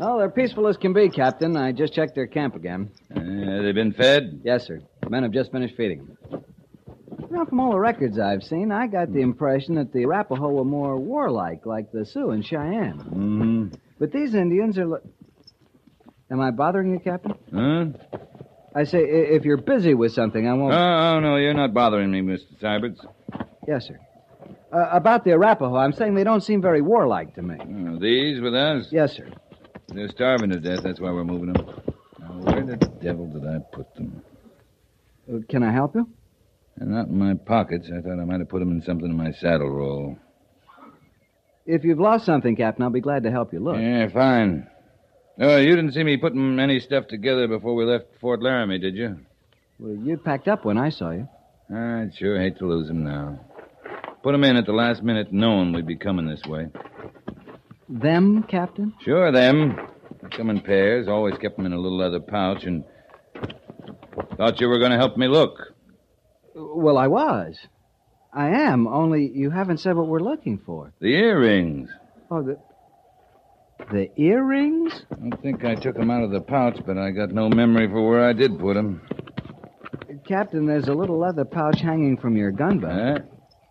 Oh, they're peaceful as can be, Captain. I just checked their camp again. They've been fed? Yes, sir. The men have just finished feeding them. From all the records I've seen, I got the impression that the Arapaho were more warlike, like the Sioux and Cheyenne. Mm-hmm. But these Indians are... Am I bothering you, Captain? Huh? I say, if you're busy with something, I won't... Oh, no, you're not bothering me, Mr. Syberts. Yes, sir. About the Arapaho, I'm saying they don't seem very warlike to me. These with us? Yes, sir. They're starving to death. That's why we're moving them. Now, where the devil did I put them? Can I help you? They're not in my pockets. I thought I might have put them in something in my saddle roll. If you've lost something, Captain, I'll be glad to help you look. Yeah, fine. Oh, you didn't see me putting any stuff together before we left Fort Laramie, did you? Well, you'd packed up when I saw you. I'd sure hate to lose them now. Put them in at the last minute knowing we'd be coming this way. Them, Captain? Sure, them. They come in pairs. Always kept them in a little leather pouch and thought you were going to help me look. Well, I was. I am, only you haven't said what we're looking for. The earrings. Oh, the earrings? I think I took them out of the pouch, but I got no memory for where I did put them. Captain, there's a little leather pouch hanging from your gun belt.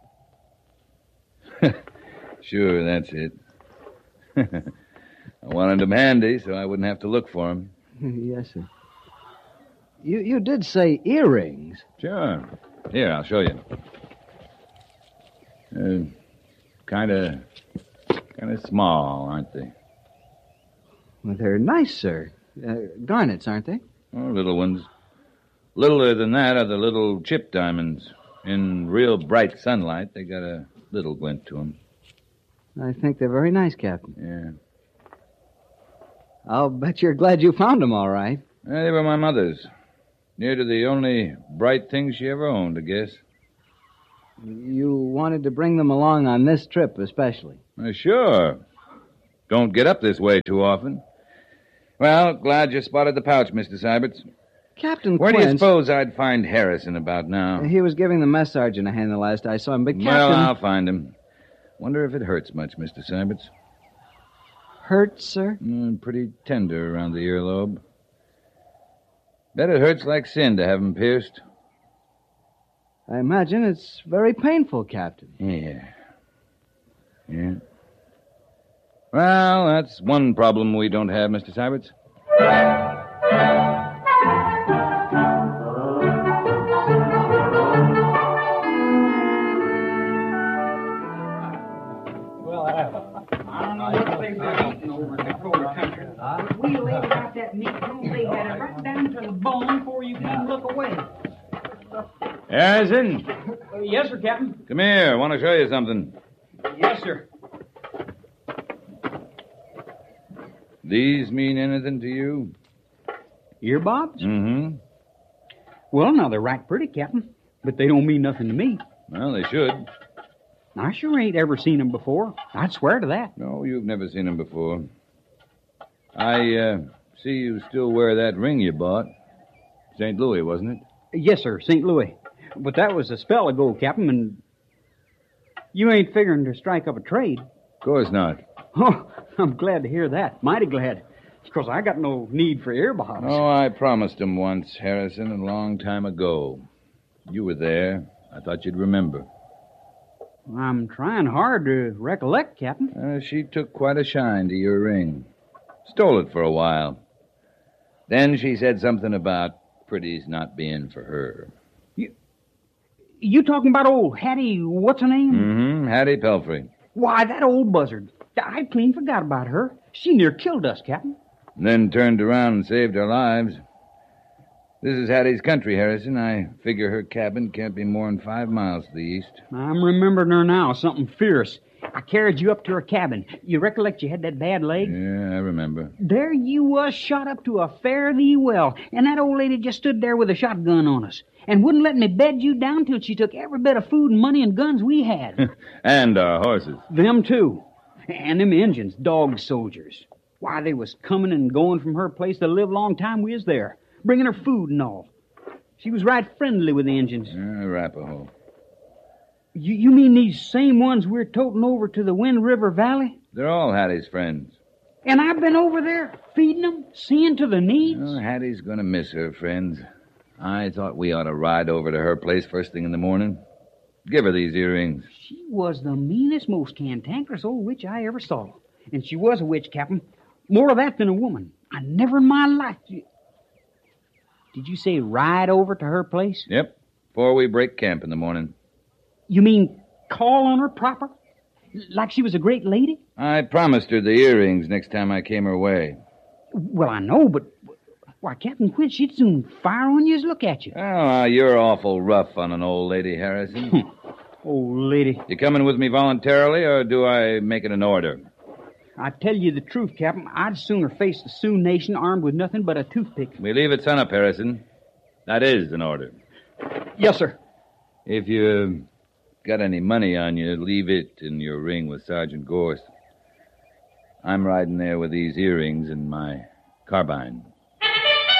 Sure, that's it. I wanted them handy so I wouldn't have to look for them. Yes, sir. You did say earrings. Sure. Here, I'll show you. Kind of small, aren't they? Well, they're nice, sir. Garnets, aren't they? Oh, little ones. Littler than that are the little chip diamonds. In real bright sunlight, they got a little glint to them. I think they're very nice, Captain. Yeah. I'll bet you're glad you found them all right. They were my mother's. Near to the only bright thing she ever owned, I guess. You wanted to bring them along on this trip, especially. Sure. Don't get up this way too often. Well, glad you spotted the pouch, Mr. Syberts. Captain Where Quince... do you suppose I'd find Harrison about now? He was giving the mess sergeant a hand the last I saw him, but Captain... Well, I'll find him. Wonder if it hurts much, Mr. Syberts. Hurts, sir? Pretty tender around the earlobe. Bet it hurts like sin to have him pierced. I imagine it's very painful, Captain. Yeah. Well, that's one problem we don't have, Mr. Syberts. Well, I don't know what they've been eating over in the Dakota country. We laid out that meat, they had it right down to the bone before you could even look away. Harrison? Yes, sir, Captain. Come here. I want to show you something. Yes, sir. These mean anything to you? Earbobs? Mm-hmm. Well, now, they're right pretty, Captain. But they don't mean nothing to me. Well, they should. I sure ain't ever seen them before. I'd swear to that. No, you've never seen them before. I see you still wear that ring you bought. St. Louis, wasn't it? Yes, sir, St. Louis. But that was a spell ago, Captain, and you ain't figuring to strike up a trade. Of course not. Oh, I'm glad to hear that. Mighty glad. Because I got no need for earbobs. Oh, I promised him once, Harrison, a long time ago. You were there. I thought you'd remember. I'm trying hard to recollect, Captain. She took quite a shine to your ring. Stole it for a while. Then she said something about pretties not being for her. You talking about old Hattie, what's her name? Mm-hmm, Hattie Pelfrey. Why, that old buzzard. I clean forgot about her. She near killed us, Captain. And then turned around and saved our lives. This is Hattie's country, Harrison. I figure her cabin can't be more than 5 miles to the east. I'm remembering her now, something fierce. I carried you up to her cabin. You recollect you had that bad leg? Yeah, I remember. There you was, shot up to a fare thee well, and that old lady just stood there with a shotgun on us, and wouldn't let me bed you down till she took every bit of food and money and guns we had. And our horses. Them, too. And them Injuns, dog soldiers. Why, they was coming and going from her place the live long time we was there, bringing her food and all. She was right friendly with the Injuns. Arapaho. You mean these same ones we're toting over to the Wind River Valley? They're all Hattie's friends. And I've been over there feeding them, seeing to the needs. Well, Hattie's going to miss her friends. I thought we ought to ride over to her place first thing in the morning. Give her these earrings. She was the meanest, most cantankerous old witch I ever saw. And she was a witch, Captain. More of that than a woman. I never in my life... Did you say ride over to her place? Yep, before we break camp in the morning. You mean call on her proper? Like she was a great lady? I promised her the earrings next time I came her way. Well, I know, but... Why, Captain Quinn, she'd soon fire on you as look at you. Oh, you're awful rough on an old lady, Harrison. Old lady. You coming with me voluntarily, or do I make it an order? I tell you the truth, Captain. I'd sooner face the Sioux Nation armed with nothing but a toothpick. We leave at sunup, Harrison. That is an order. Yes, sir. If you got any money on you, leave it in your ring with Sergeant Gorse. I'm riding there with these earrings and my carbine.